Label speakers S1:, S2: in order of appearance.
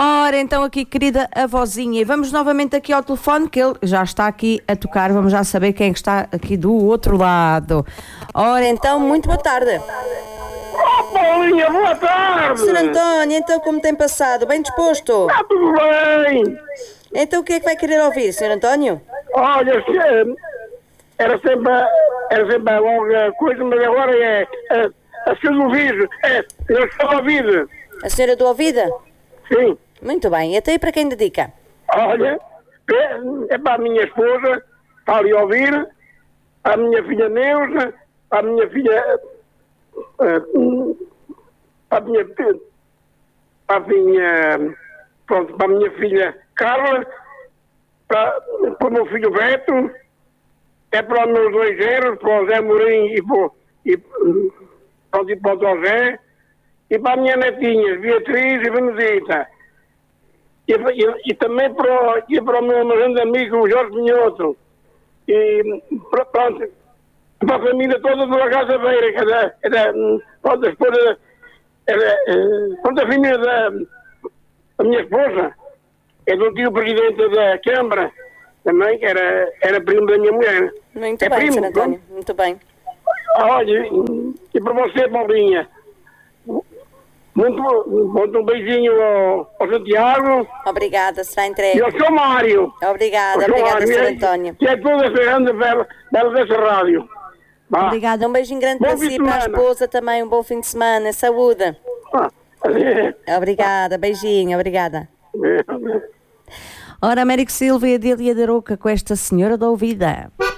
S1: Ora, então aqui, querida avózinha, e vamos novamente aqui ao telefone, que ele já está aqui a tocar, vamos já saber quem é que está aqui do outro lado. Ora, então, muito boa tarde.
S2: Oh, Paulinha, boa tarde!
S1: Sr. António, então como tem passado? Bem disposto?
S2: Está tudo bem!
S1: Então o que é que vai querer ouvir, Sr. António?
S2: Olha, era sempre logo a coisa, mas agora é a ser do ouvido. Eu estou a ouvir.
S1: A senhora do Ouvida?
S2: Sim.
S1: Muito bem, até aí para quem dedica?
S2: Olha, é para a minha esposa, está ali a ouvir, a minha filha Neuza, a minha filha... para a minha filha Carla, para o meu filho Beto, é para os meus dois genros, para o Zé Mourinho e para o José, e para a minha netinha, Beatriz e Benedita. E também para o meu grande amigo, o Jorge Minhoto. E pronto, para a família toda do Casa Beira, que pronto, a esposa, pronto, a família da minha esposa, é do tio presidente da Câmara, também, que era primo da minha mulher.
S1: Muito bem, Sr. António, muito bem.
S2: Olha, e para você, Paulinha, muito um beijinho ao Santiago.
S1: Obrigada, será entregue.
S2: E ao Sr. Mário.
S1: Obrigada, Sr. António.
S2: Que é toda a grande bela dessa rádio.
S1: Obrigada, um beijinho grande para si e para a esposa também, um bom fim de semana, saúde. Obrigada, beijinho, obrigada. Ora, Américo Silva e a Dília da Roca com esta senhora da Ouvida.